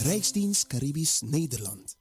Rijksdienst Caribisch Nederland.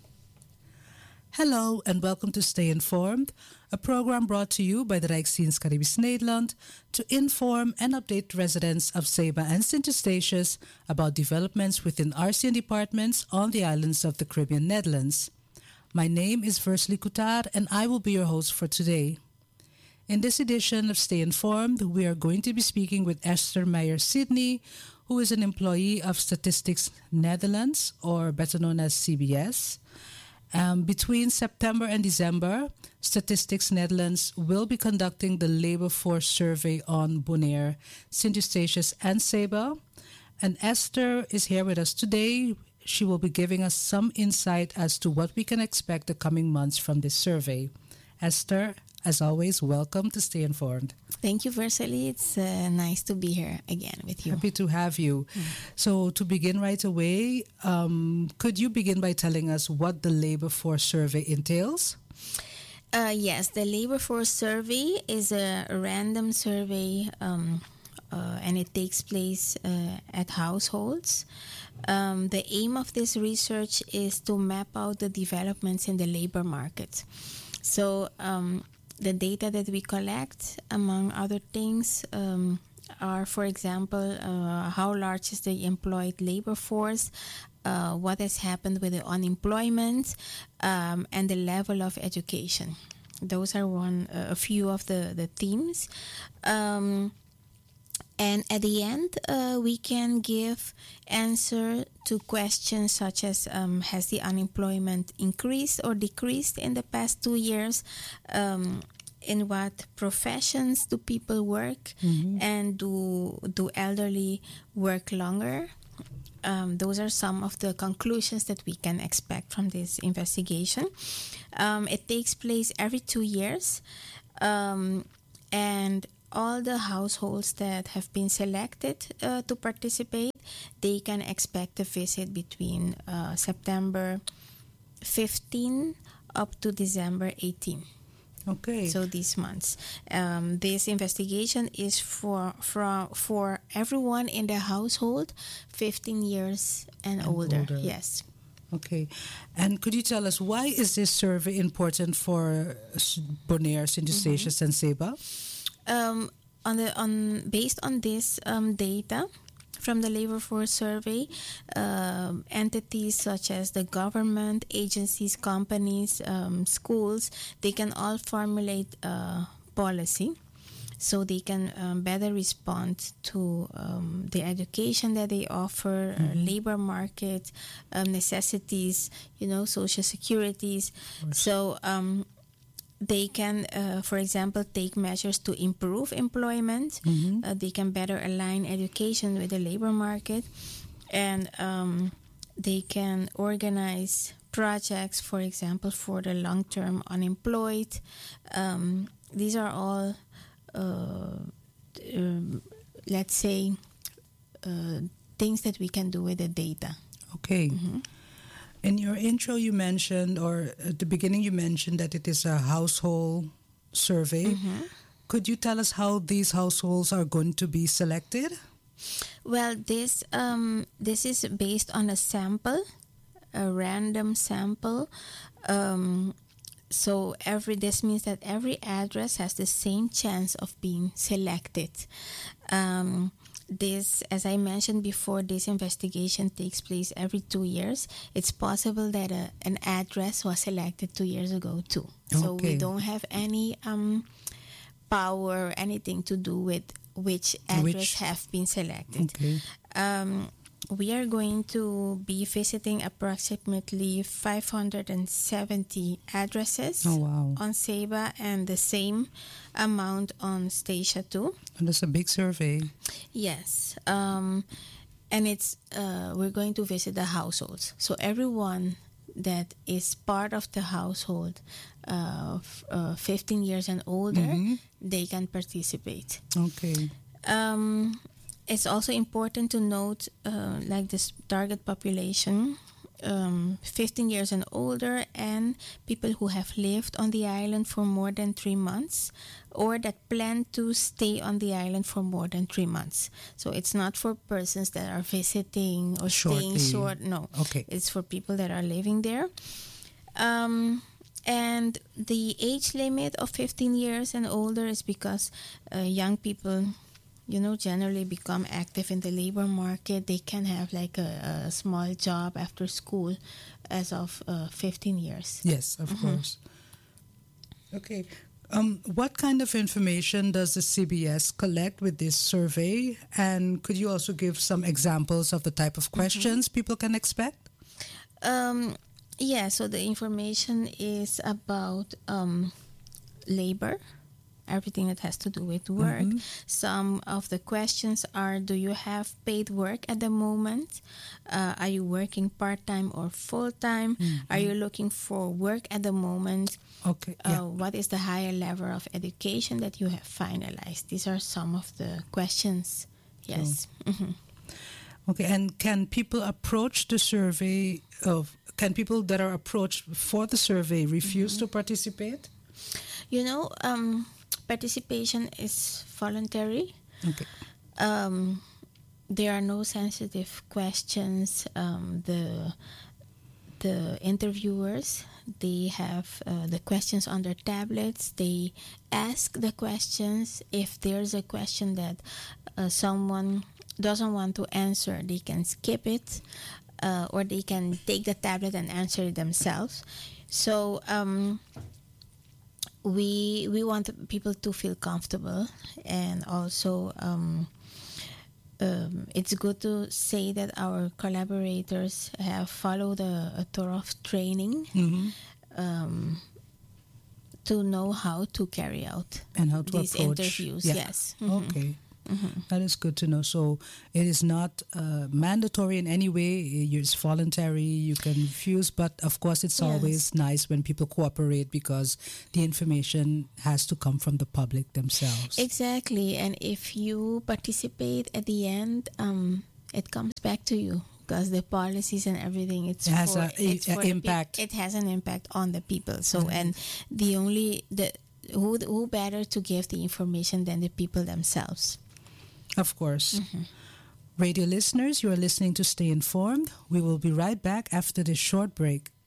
Hello and welcome to Stay Informed, a program brought to you by the Rijksdienst Caribisch Nederland to inform and update residents of Ceiba and Sint Eustatius about developments within RCN departments on the islands of the Caribbean Netherlands. My name is Versely Coutar and I will be your host for today. In this edition of Stay Informed, we are going to be speaking with Esther Meijer-Sidney, who is an employee of Statistics Netherlands, or better known as CBS. Between September and December, Statistics Netherlands will be conducting the labor force survey on Bonaire, Sint Eustatius and Ceiba. And Esther is here with us today. She will be giving us some insight as to what we can expect the coming months from this survey. Esther, as always, welcome to Stay Informed. Thank you, Versely. It's nice to be here again with you. Happy to have you. So to begin right away, could you begin by telling us what the labor force survey entails? Yes, the labor force survey is a random survey and it takes place at households. The aim of this research is to map out the developments in the labor market. So the data that we collect, among other things, are, for example, how large is the employed labor force, what has happened with the unemployment, and the level of education. Those are a few of the themes. And at the end, we can give answer to questions such as has the unemployment increased or decreased in the past 2 years? In what professions do people work? And do elderly work longer? Those are some of the conclusions that we can expect from this investigation. It takes place every 2 years. And all the households that have been selected to participate, they can expect a visit between September 15 up to December 18. Okay. So these months. This investigation is for everyone in the household 15 years and older. Yes. Okay. And could you tell us, why is this survey important for Bonaire, Sint Eustatius and Ceiba? Based on this data from the labor force survey, entities such as the government, agencies, companies, schools, they can all formulate policy so they can better respond to the education that they offer, labor market, necessities, social securities. So they can, for example, take measures to improve employment. They can better align education with the labor market. And they can organize projects, for example, for the long-term unemployed. These are all, let's say, things that we can do with the data. Okay. In your intro, you mentioned, or at the beginning, you mentioned that it is a household survey. Could you tell us how these households are going to be selected? Well, this is based on a sample, a random sample. So this means that every address has the same chance of being selected. This, as I mentioned before, this investigation takes place every 2 years. It's possible that an address was selected 2 years ago too. So we don't have any power or anything to do with which address have been selected. We are going to be visiting approximately 570 addresses on Ceiba and the same amount on Statia too. And that's a big survey. Yes. And it's we're going to visit the households. So everyone that is part of the household 15 years and older, they can participate. Okay. It's also important to note, like this target population, 15 years and older, and people who have lived on the island for more than 3 months, or that plan to stay on the island for more than 3 months. So it's not for persons that are visiting or staying short. No, okay, it's for people that are living there. And the age limit of 15 years and older is because young people, generally become active in the labor market. They can have like a small job after school as of 15 years. Yes, of course. Okay. What kind of information does the CBS collect with this survey? And could you also give some examples of the type of questions people can expect? Yeah, so the information is about labor, everything that has to do with work. Some of the questions are, do you have paid work at the moment? Are you working part-time or full-time? Are you looking for work at the moment? Okay. What is the higher level of education that you have finalized? These are some of the questions. Yes. Okay, and can people approach the survey can people that are approached for the survey refuse to participate? Participation is voluntary. Okay. There are no sensitive questions. The interviewers, they have the questions on their tablets. They ask the questions. If there's a question that someone doesn't want to answer, they can skip it, or they can take the tablet and answer it themselves. So we want people to feel comfortable, and also it's good to say that our collaborators have followed a thorough training to know how to carry out and how to these approach interviews. Yeah. Yes. Okay. That is good to know. So it is not mandatory in any way. It's voluntary. You can refuse, but of course, it's always nice when people cooperate because the information has to come from the public themselves. Exactly, and if you participate at the end, it comes back to you because the policies and everything. It has an impact. It has an impact on the people. So, and who better to give the information than the people themselves? Of course. Radio listeners, you are listening to Stay Informed. We will be right back after this short break.